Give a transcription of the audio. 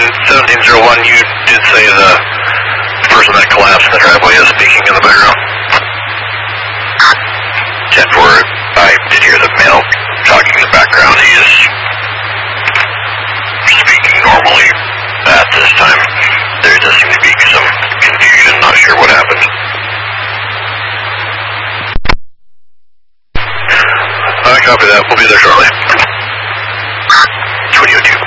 1701, you did say the person that collapsed in the driveway is speaking in the background. 10-4, I did hear the male talking in the background. He is speaking normally at this time. There does seem to be some confusion, not sure what happened. I copy that. We'll be there shortly. 2002.